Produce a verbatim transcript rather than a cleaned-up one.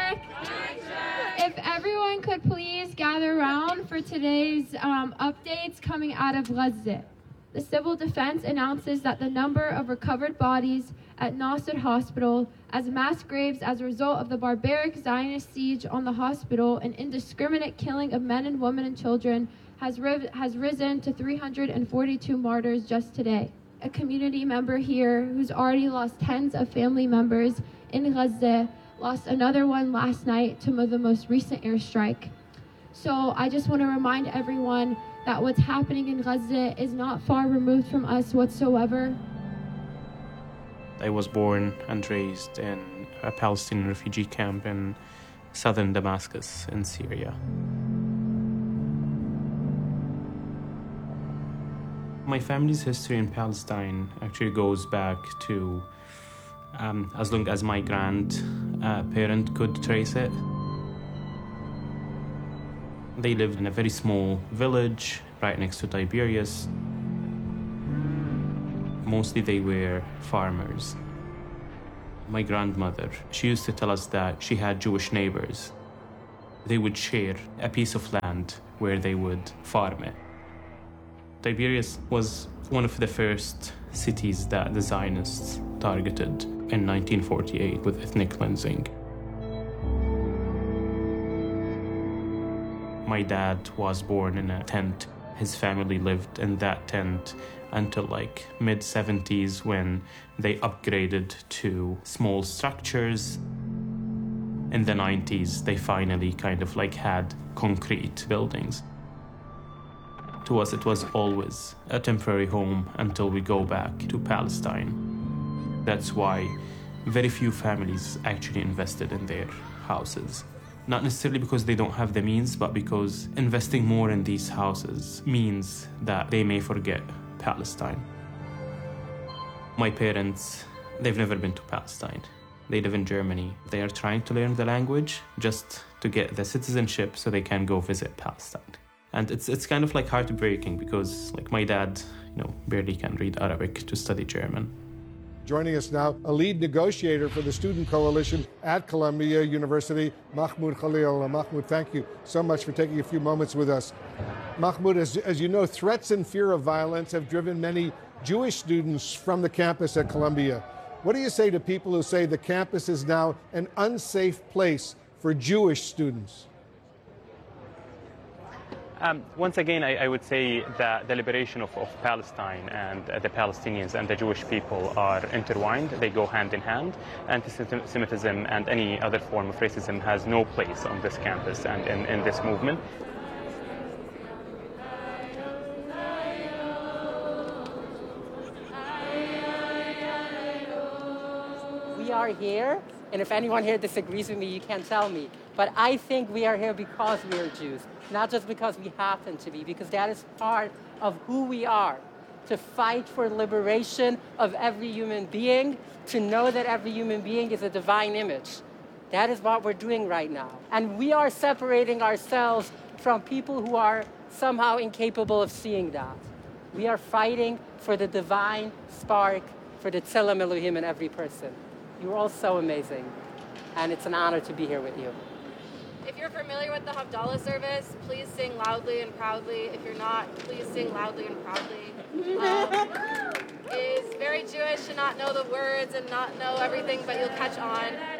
check. If everyone could please gather around for today's um, updates coming out of Gaza. The Civil Defense announces that the number of recovered bodies at Nasser Hospital as mass graves as a result of the barbaric Zionist siege on the hospital and indiscriminate killing of men and women and children has, riv- has risen to three hundred forty-two martyrs just today. A community member here who's already lost tens of family members in Gaza lost another one last night to the most recent airstrike. So I just want to remind everyone that what's happening in Gaza is not far removed from us whatsoever. I was born and raised in a Palestinian refugee camp in southern Damascus in Syria. My family's history in Palestine actually goes back to um, as long as my grandparent uh, could trace it. They lived in a very small village right next to Tiberias. Mostly they were farmers. My grandmother, she used to tell us that she had Jewish neighbors. They would share a piece of land where they would farm it. Tiberias was one of the first cities that the Zionists targeted in nineteen forty-eight with ethnic cleansing. My dad was born in a tent. His family lived in that tent until like mid seventies when they upgraded to small structures. In the nineties, they finally kind of like had concrete buildings. To us, it was always a temporary home until we go back to Palestine. That's why very few families actually invested in their houses. Not necessarily because they don't have the means, but because investing more in these houses means that they may forget Palestine. My parents, they've never been to Palestine. They live in Germany. They are trying to learn the language just to get the citizenship so they can go visit Palestine. And it's it's kind of like heartbreaking because like my dad, you know, barely can read Arabic to study German. Joining us now, a lead negotiator for the Student Coalition at Columbia University, Mahmoud Khalil. Mahmoud, thank you so much for taking a few moments with us. Mahmoud, as, as you know, threats and fear of violence have driven many Jewish students from the campus at Columbia. What do you say to people who say the campus is now an unsafe place for Jewish students? Um, once again, I, I would say that the liberation of, of Palestine and uh, the Palestinians and the Jewish people are intertwined. They go hand in hand. Anti-Semitism and any other form of racism has no place on this campus and in, in this movement. We are here, and if anyone here disagrees with me, you can tell me. But I think we are here because we are Jews, not just because we happen to be, because that is part of who we are, to fight for liberation of every human being, to know that every human being is a divine image. That is what we're doing right now. And we are separating ourselves from people who are somehow incapable of seeing that. We are fighting for the divine spark, for the Tzelem Elohim in every person. You're all so amazing, and it's an honor to be here with you. If you're familiar with the Havdalah service, please sing loudly and proudly. If you're not, please sing loudly and proudly. Um, it is very Jewish to not know the words and not know everything, but you'll catch on.